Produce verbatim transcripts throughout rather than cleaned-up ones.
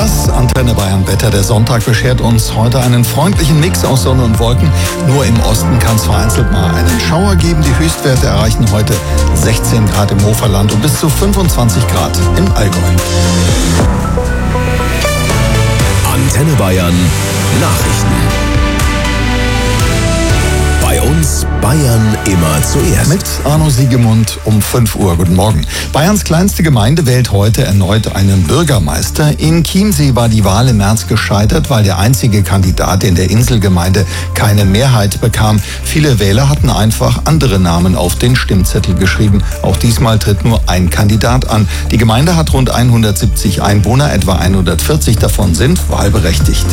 Das Antenne Bayern Wetter. Der Sonntag beschert uns heute einen freundlichen Mix aus Sonne und Wolken. Nur im Osten kann es vereinzelt mal einen Schauer geben. Die Höchstwerte erreichen heute sechzehn Grad im Hoferland und bis zu fünfundzwanzig Grad im Allgäu. Antenne Bayern Nachrichten. Bei uns Bayern immer zuerst. Mit Arno Siegemund um fünf Uhr. Guten Morgen. Bayerns kleinste Gemeinde wählt heute erneut einen Bürgermeister. In Chiemsee war die Wahl im März gescheitert, weil der einzige Kandidat in der Inselgemeinde keine Mehrheit bekam. Viele Wähler hatten einfach andere Namen auf den Stimmzettel geschrieben. Auch diesmal tritt nur ein Kandidat an. Die Gemeinde hat rund hundertsiebzig Einwohner, etwa hundertvierzig davon sind wahlberechtigt.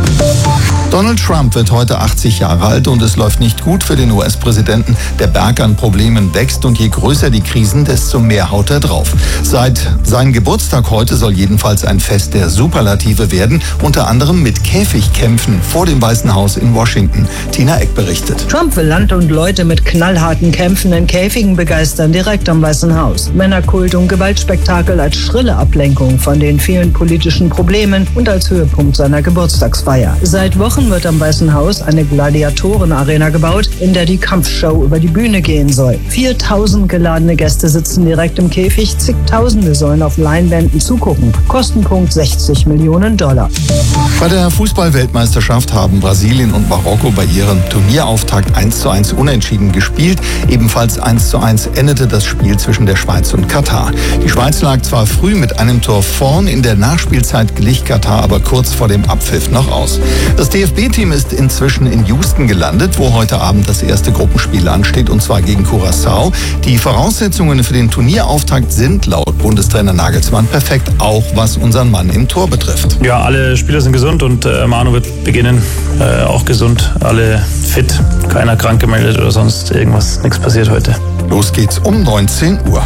Donald Trump wird heute achtzig Jahre alt und es läuft nicht gut für den U S-Präsidenten. Der Berg an Problemen wächst und je größer die Krisen, desto mehr haut er drauf. Seit seinem Geburtstag heute soll jedenfalls ein Fest der Superlative werden, unter anderem mit Käfigkämpfen vor dem Weißen Haus in Washington. Tina Eck berichtet. Trump will Land und Leute mit knallharten Kämpfen in Käfigen begeistern, direkt am Weißen Haus. Männerkult und Gewaltspektakel als schrille Ablenkung von den vielen politischen Problemen und als Höhepunkt seiner Geburtstagsfeier. Seit Wochen wird am Weißen Haus eine Gladiatoren-Arena gebaut, in der die Kampfshow über die Bühne gehen soll. viertausend geladene Gäste sitzen direkt im Käfig, zigtausende sollen auf Leinwänden zugucken. Kostenpunkt sechzig Millionen Dollar. Bei der Fußball-Weltmeisterschaft haben Brasilien und Marokko bei ihrem Turnierauftakt eins zu eins unentschieden gespielt. Ebenfalls eins zu eins endete das Spiel zwischen der Schweiz und Katar. Die Schweiz lag zwar früh mit einem Tor vorn, in der Nachspielzeit glich Katar aber kurz vor dem Abpfiff noch aus. Das D F B-Team ist inzwischen in Houston gelandet, wo heute Abend das erste Gruppenspiel ansteht, und zwar gegen Curaçao. Die Voraussetzungen für den Turnierauftakt sind laut Bundestrainer Nagelsmann perfekt, auch was unseren Mann im Tor betrifft. Ja, alle Spieler sind gesund und äh, Manu wird beginnen, äh, auch gesund, alle fit, keiner krank gemeldet oder sonst irgendwas, nichts passiert heute. Los geht's um neunzehn Uhr.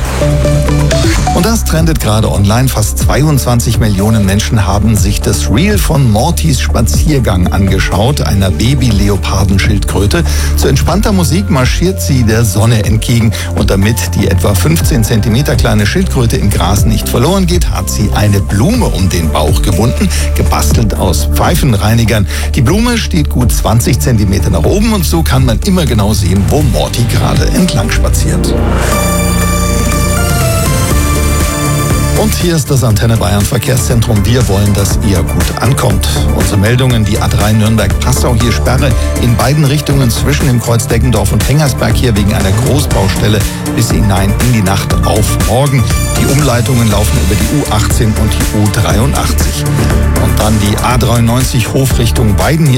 Und das trendet gerade online. Fast zweiundzwanzig Millionen Menschen haben sich das Reel von Mortys Spaziergang angeschaut, einer Baby-Leopardenschildkröte. Zu entspannter Musik marschiert sie der Sonne entgegen. Und damit die etwa fünfzehn Zentimeter kleine Schildkröte im Gras nicht verloren geht, hat sie eine Blume um den Bauch gebunden, gebastelt aus Pfeifenreinigern. Die Blume steht gut zwanzig Zentimeter nach oben und so kann man immer genau sehen, wo Morty gerade entlang spaziert. Und hier ist das Antenne Bayern Verkehrszentrum. Wir wollen, dass ihr gut ankommt. Unsere Meldungen, die A drei Nürnberg-Passau, hier Sperre in beiden Richtungen zwischen dem Kreuz Deggendorf und Hengersberg, hier wegen einer Großbaustelle bis hinein in die Nacht auf morgen. Die Umleitungen laufen über die U achtzehn und die U dreiundachtzig. Und dann die A dreiundneunzig Hof Richtung Weiden. Hier